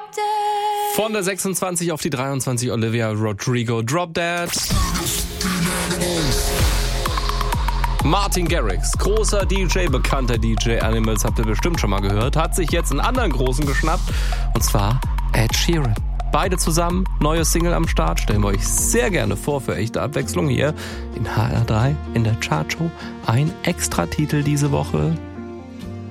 Von der 26 auf die 23 Olivia Rodrigo, Drop Dead. Martin Garrix, großer DJ, bekannter DJ, Animals habt ihr bestimmt schon mal gehört, hat sich jetzt einen anderen großen geschnappt, und zwar Ed Sheeran. Beide zusammen, neue Single am Start, stellen wir euch sehr gerne vor für echte Abwechslung hier in HR3 in der Chartshow. Ein Extra-Titel diese Woche,